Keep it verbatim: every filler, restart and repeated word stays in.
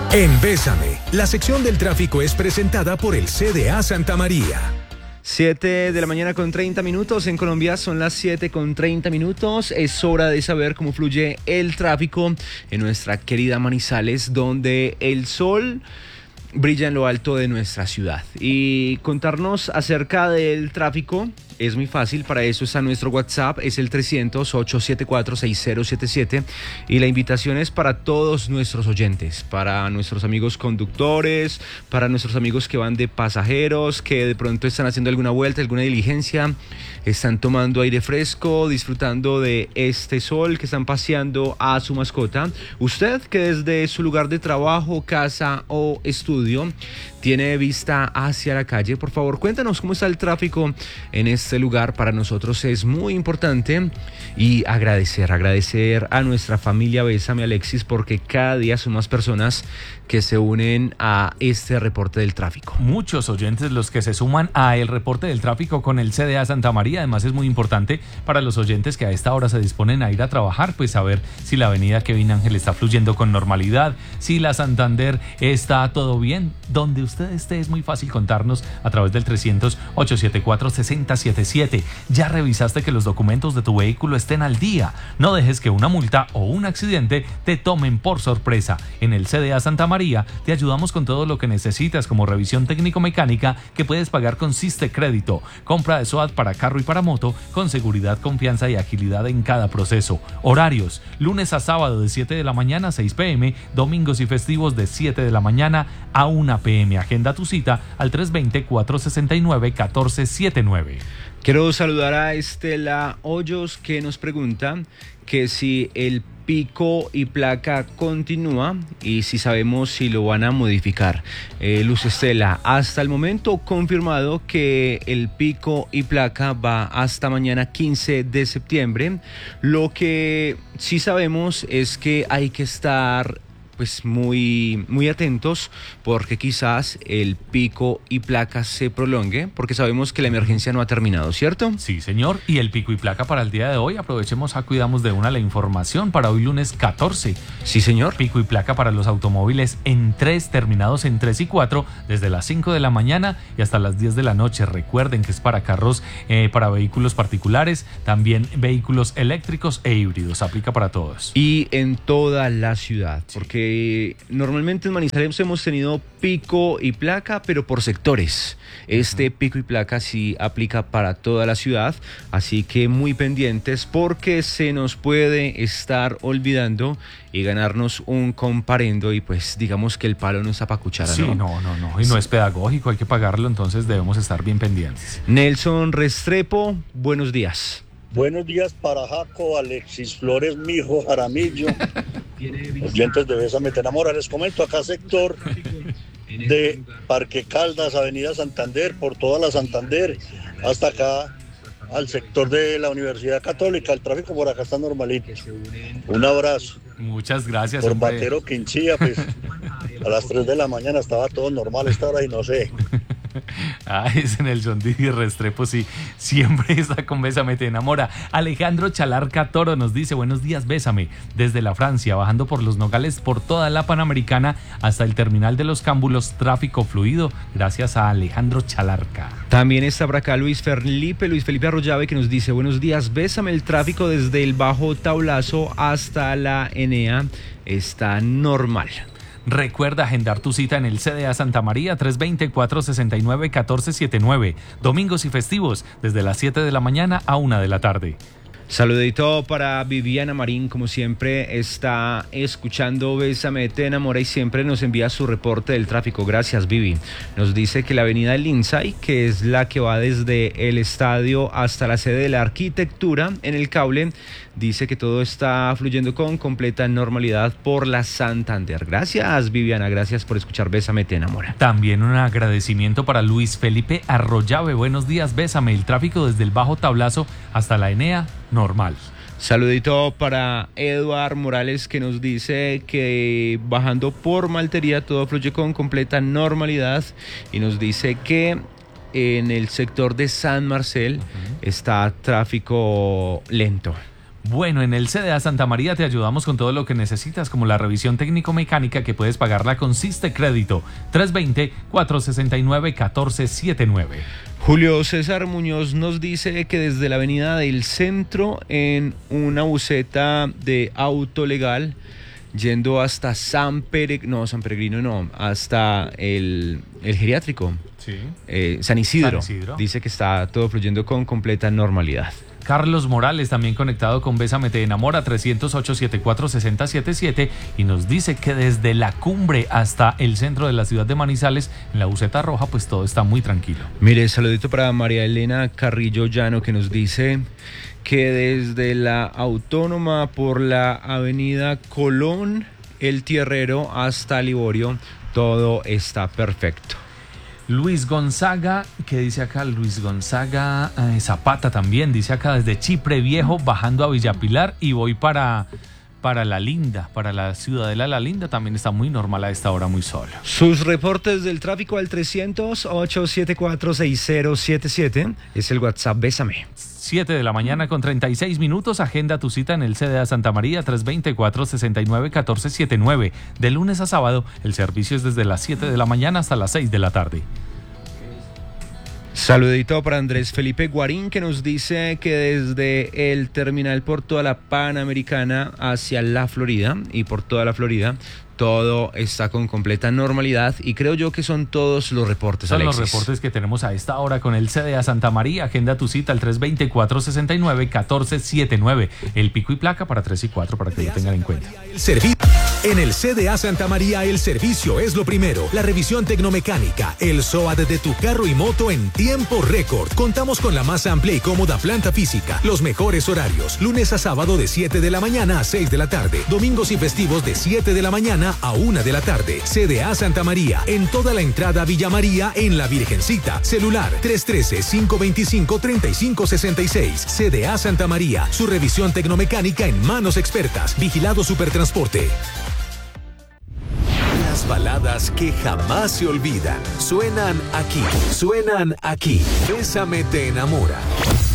En Bésame, la sección del tráfico es presentada por el C D A Santa María. siete de la mañana con treinta minutos, en Colombia son las siete con treinta minutos, es hora de saber cómo fluye el tráfico en nuestra querida Manizales, donde el sol brilla en lo alto de nuestra ciudad. Y contarnos acerca del tráfico es muy fácil, para eso está nuestro WhatsApp, es el trescientos, ochocientos setenta y cuatro, sesenta setenta y siete, y la invitación es para todos nuestros oyentes, para nuestros amigos conductores, para nuestros amigos que van de pasajeros, que de pronto están haciendo alguna vuelta, alguna diligencia, están tomando aire fresco, disfrutando de este sol, que están paseando a su mascota. Usted que desde su lugar de trabajo, casa o estudio tiene vista hacia la calle, por favor cuéntanos cómo está el tráfico en este lugar. Para nosotros es muy importante, y agradecer, agradecer a nuestra familia Bésame Alexis, porque cada día son más personas que se unen a este reporte del tráfico. Muchos oyentes los que se suman a el reporte del tráfico con el C D A Santa María. Además es muy importante para los oyentes que a esta hora se disponen a ir a trabajar, pues saber si la avenida Kevin Ángel está fluyendo con normalidad, si la Santander está todo bien. Donde usted esté es muy fácil contarnos a través del trescientos, ochocientos setenta y cuatro, sesenta setenta y siete. Ya revisaste que los documentos de tu vehículo estén al día. No dejes que una multa o un accidente te tomen por sorpresa. En el C D A Santa María te ayudamos con todo lo que necesitas, como revisión técnico-mecánica que puedes pagar con Siste Crédito, compra de SOAT para carro y para moto, con seguridad, confianza y agilidad en cada proceso. Horarios: lunes a sábado de siete de la mañana a seis pe eme, domingos y festivos de siete de la mañana a una pe eme. Agenda tu cita al tres dos cero, cuatro seis nueve, uno cuatro siete nueve. Quiero saludar a Estela Hoyos, que nos pregunta que si el pico y placa continúa y si sabemos si lo van a modificar. Eh, Luz Estela, hasta el momento confirmado que el pico y placa va hasta mañana quince de septiembre. Lo que sí sabemos es que hay que estar pues muy, muy atentos, porque quizás el pico y placa se prolongue, porque sabemos que la emergencia no ha terminado, ¿cierto? Sí, señor. Y el pico y placa para el día de hoy, aprovechemos a cuidamos de una la información para hoy lunes catorce. Sí, señor. Pico y placa para los automóviles en tres, terminados en tres y cuatro, desde las cinco de la mañana y hasta las diez de la noche. Recuerden que es para carros, eh, para vehículos particulares, también vehículos eléctricos e híbridos. Aplica para todos. Y en toda la ciudad, sí, porque normalmente en Manizales hemos tenido pico y placa, pero por sectores. Este pico y placa sí aplica para toda la ciudad, así que muy pendientes, porque se nos puede estar olvidando y ganarnos un comparendo, y pues digamos que el palo no está para cuchara, ¿no? Sí, no, no, no, y no es pedagógico, hay que pagarlo, entonces debemos estar bien pendientes. Nelson Restrepo, buenos días. Buenos días para Jaco, Alexis Flores, Mijo, Jaramillo, oyentes de Bésame Te Enamora. Les comento acá sector de Parque Caldas, Avenida Santander, por toda la Santander, hasta acá al sector de la Universidad Católica. El tráfico por acá está normalito. Un abrazo. Muchas gracias. Por hombre. Batero, Quinchía, pues a las tres de la mañana estaba todo normal esta hora y no sé. Ah, es en el John D. Restrepo, sí, siempre está con Bésame Te Enamora. Alejandro Chalarca Toro nos dice: buenos días, Bésame, desde la Francia, bajando por los Nogales, por toda la Panamericana hasta el terminal de los Cámbulos, tráfico fluido, gracias a Alejandro Chalarca. También está por acá Luis Felipe, Luis Felipe Arroyave, que nos dice: buenos días, Bésame, el tráfico desde el Bajo Tablazo hasta la Enea está normal. Recuerda agendar tu cita en el C D A Santa María, tres dos cero, cuatro seis nueve, uno cuatro siete nueve. Domingos y festivos, desde las siete de la mañana a una de la tarde. Saludito para Viviana Marín, como siempre está escuchando Bésame Te Enamora y siempre nos envía su reporte del tráfico. Gracias, Vivi. Nos dice que la avenida Lindsay, que es la que va desde el estadio hasta la sede de la arquitectura en el Caule, dice que todo está fluyendo con completa normalidad por la Santander. Gracias, Viviana, gracias por escuchar Bésame Te Enamora. También un agradecimiento para Luis Felipe Arroyave. Buenos días, Bésame, el tráfico desde el Bajo Tablazo hasta la Enea normal. Saludito para Eduard Morales, que nos dice que bajando por Maltería todo fluye con completa normalidad, y nos dice que en el sector de San Marcel uh-huh. está tráfico lento. Bueno, en el C D A Santa María te ayudamos con todo lo que necesitas, como la revisión técnico-mecánica que puedes pagarla con Siste Crédito. tres dos cero, cuatro seis nueve, uno cuatro siete nueve. Julio César Muñoz nos dice que desde la avenida del Centro, en una buseta de auto legal, yendo hasta San Peregrino, no, San Peregrino no, hasta el, el geriátrico, Sí. eh, San Isidro, San Isidro. dice que está todo fluyendo con completa normalidad. Carlos Morales, también conectado con Bésame Te Enamora, tres cero ocho, siete cuatro seis cero siete siete, y nos dice que desde la cumbre hasta el centro de la ciudad de Manizales, en la buseta roja, pues todo está muy tranquilo. Mire, saludito para María Elena Carrillo Llano, que nos dice que desde la Autónoma por la avenida Colón, El Tierrero hasta Liborio, todo está perfecto. Luis Gonzaga, ¿qué dice acá? Luis Gonzaga eh, Zapata también, dice acá desde Chipre Viejo, bajando a Villapilar y voy para, para La Linda, para la ciudadela La Linda, también está muy normal a esta hora, muy solo. Sus reportes del tráfico al trescientos, ocho siete cuatro, seis cero siete siete es el WhatsApp Bésame. siete de la mañana con treinta y seis minutos, agenda tu cita en el C D A Santa María, tres dos cero, cuatro seis nueve, uno cuatro siete nueve. De lunes a sábado, el servicio es desde las siete de la mañana hasta las seis de la tarde. Saludito para Andrés Felipe Guarín, que nos dice que desde el terminal por toda la Panamericana hacia la Florida y por toda la Florida, todo está con completa normalidad, y creo yo que son todos los reportes, Son Alexis. los reportes que tenemos a esta hora con el C D A Santa María. Agenda tu cita al tres dos cero, cuatro seis nueve, uno cuatro siete nueve. El pico y placa para tres y cuatro, para que lo tengan en cuenta. El servi- En el C D A Santa María, el servicio es lo primero. La revisión tecnomecánica, el S O A T de tu carro y moto en tiempo récord. Contamos con la más amplia y cómoda planta física, los mejores horarios, lunes a sábado de siete de la mañana a seis de la tarde, domingos y festivos de siete de la mañana a una de la tarde. C D A Santa María, en toda la entrada Villa María, en La Virgencita. Celular tres uno tres, cinco dos cinco, tres cinco seis seis. C D A Santa María, su revisión tecnomecánica en manos expertas. Vigilado Supertransporte. Las baladas que jamás se olvidan suenan aquí, suenan aquí. Bésame Te Enamora.